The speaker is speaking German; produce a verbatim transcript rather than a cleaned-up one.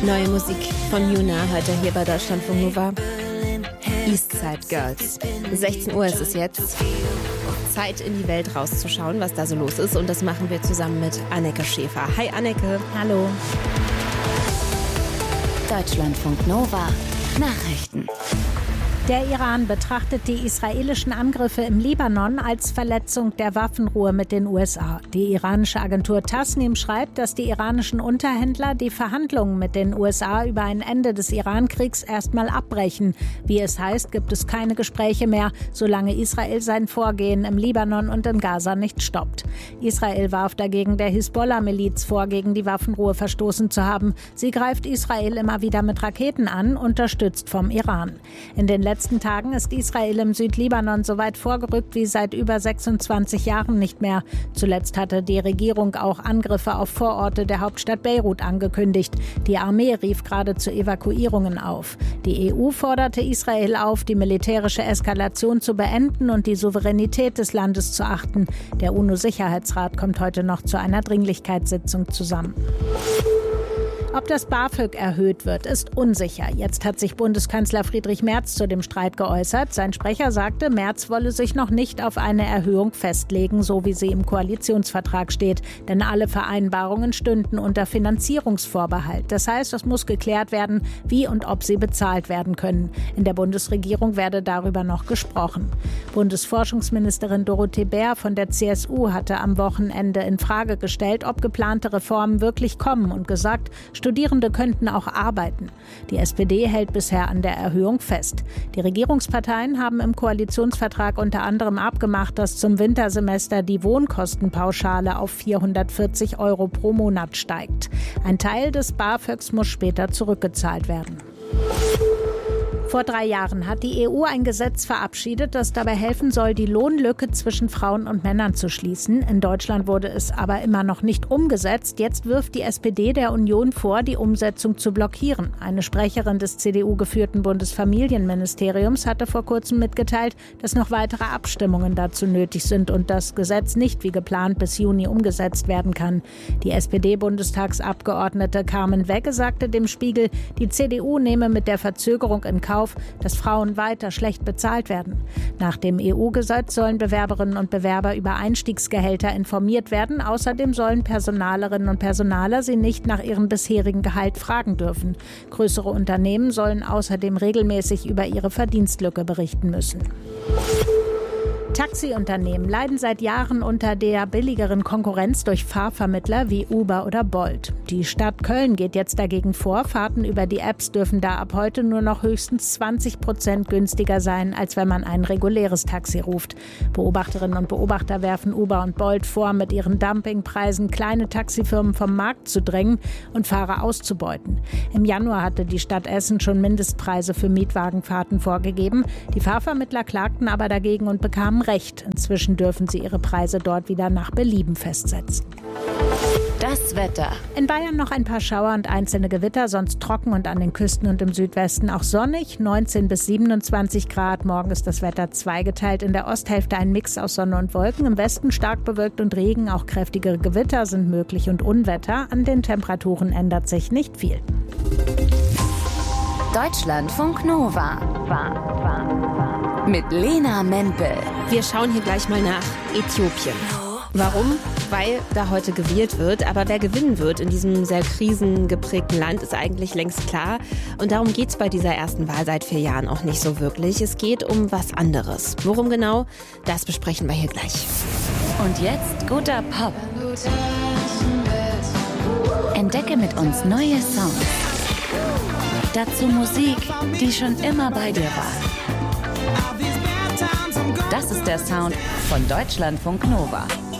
Neue Musik von Yuna heute hier bei Deutschlandfunk Nova. Eastside Girls. sechzehn Uhr ist es jetzt. Zeit, in die Welt rauszuschauen, was da so los ist. Und das machen wir zusammen mit Anneke Schäfer. Hi Anneke. Hallo. Deutschlandfunk Nova. Nachrichten. Der Iran betrachtet die israelischen Angriffe im Libanon als Verletzung der Waffenruhe mit den U S A. Die iranische Agentur Tasnim schreibt, dass die iranischen Unterhändler die Verhandlungen mit den U S A über ein Ende des Iran-Kriegs erstmal abbrechen. Wie es heißt, gibt es keine Gespräche mehr, solange Israel sein Vorgehen im Libanon und in Gaza nicht stoppt. Israel warf dagegen der Hisbollah-Miliz vor, gegen die Waffenruhe verstoßen zu haben. Sie greift Israel immer wieder mit Raketen an, unterstützt vom Iran. In den In den letzten Tagen ist Israel im Südlibanon so weit vorgerückt wie seit über sechsundzwanzig Jahren nicht mehr. Zuletzt hatte die Regierung auch Angriffe auf Vororte der Hauptstadt Beirut angekündigt. Die Armee rief gerade zu Evakuierungen auf. Die E U forderte Israel auf, die militärische Eskalation zu beenden und die Souveränität des Landes zu achten. Der UNO-Sicherheitsrat kommt heute noch zu einer Dringlichkeitssitzung zusammen. Ob das BAföG erhöht wird, ist unsicher. Jetzt hat sich Bundeskanzler Friedrich Merz zu dem Streit geäußert. Sein Sprecher sagte, Merz wolle sich noch nicht auf eine Erhöhung festlegen, so wie sie im Koalitionsvertrag steht. Denn alle Vereinbarungen stünden unter Finanzierungsvorbehalt. Das heißt, es muss geklärt werden, wie und ob sie bezahlt werden können. In der Bundesregierung werde darüber noch gesprochen. Bundesforschungsministerin Dorothee Bär von der C S U hatte am Wochenende in Frage gestellt, ob geplante Reformen wirklich kommen und gesagt, Studierende könnten auch arbeiten. Die S P D hält bisher an der Erhöhung fest. Die Regierungsparteien haben im Koalitionsvertrag unter anderem abgemacht, dass zum Wintersemester die Wohnkostenpauschale auf vierhundertvierzig Euro pro Monat steigt. Ein Teil des BAföGs muss später zurückgezahlt werden. Vor drei Jahren hat die E U ein Gesetz verabschiedet, das dabei helfen soll, die Lohnlücke zwischen Frauen und Männern zu schließen. In Deutschland wurde es aber immer noch nicht umgesetzt. Jetzt wirft die S P D der Union vor, die Umsetzung zu blockieren. Eine Sprecherin des C D U-geführten Bundesfamilienministeriums hatte vor kurzem mitgeteilt, dass noch weitere Abstimmungen dazu nötig sind und das Gesetz nicht wie geplant bis Juni umgesetzt werden kann. Die S P D-Bundestagsabgeordnete Carmen Wegge sagte dem Spiegel, die C D U nehme mit der Verzögerung in Kauf, dass Frauen weiter schlecht bezahlt werden. Nach dem E U-Gesetz sollen Bewerberinnen und Bewerber über Einstiegsgehälter informiert werden. Außerdem sollen Personalerinnen und Personaler sie nicht nach ihrem bisherigen Gehalt fragen dürfen. Größere Unternehmen sollen außerdem regelmäßig über ihre Verdienstlücke berichten müssen. Taxiunternehmen leiden seit Jahren unter der billigeren Konkurrenz durch Fahrvermittler wie Uber oder Bolt. Die Stadt Köln geht jetzt dagegen vor. Fahrten über die Apps dürfen da ab heute nur noch höchstens zwanzig Prozent günstiger sein, als wenn man ein reguläres Taxi ruft. Beobachterinnen und Beobachter werfen Uber und Bolt vor, mit ihren Dumpingpreisen kleine Taxifirmen vom Markt zu drängen und Fahrer auszubeuten. Im Januar hatte die Stadt Essen schon Mindestpreise für Mietwagenfahrten vorgegeben. Die Fahrvermittler klagten aber dagegen und bekamen Recht. Inzwischen dürfen sie ihre Preise dort wieder nach Belieben festsetzen. Das Wetter. In Bayern noch ein paar Schauer und einzelne Gewitter, sonst trocken und an den Küsten und im Südwesten auch sonnig. neunzehn bis siebenundzwanzig Grad. Morgen ist das Wetter zweigeteilt. In der Osthälfte ein Mix aus Sonne und Wolken. Im Westen stark bewölkt und Regen. Auch kräftige Gewitter sind möglich und Unwetter. An den Temperaturen ändert sich nicht viel. Deutschlandfunk Nova. War, war, war. Mit Lena Mempel. Wir schauen hier gleich mal nach Äthiopien. Warum? Weil da heute gewählt wird. Aber wer gewinnen wird in diesem sehr krisengeprägten Land, ist eigentlich längst klar. Und darum geht es bei dieser ersten Wahl seit vier Jahren auch nicht so wirklich. Es geht um was anderes. Worum genau? Das besprechen wir hier gleich. Und jetzt guter Pop. Entdecke mit uns neue Songs. Dazu Musik, die schon immer bei dir war. Das ist der Sound von Deutschlandfunk Nova.